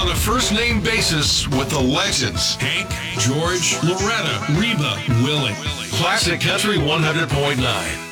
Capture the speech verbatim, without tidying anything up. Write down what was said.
on a first-name basis with the legends. Hank, George, Loretta, Reba, Willie. Classic Country one hundred point nine.